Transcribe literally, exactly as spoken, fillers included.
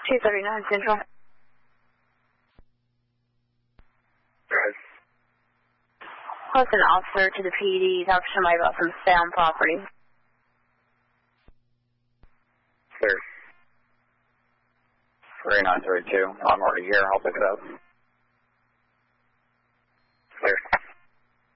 two thirty-nine Central. Right. Plus an officer to the P D. Talk to somebody about some sound property. Clear. three nine three two. I'm already here. I'll pick it up.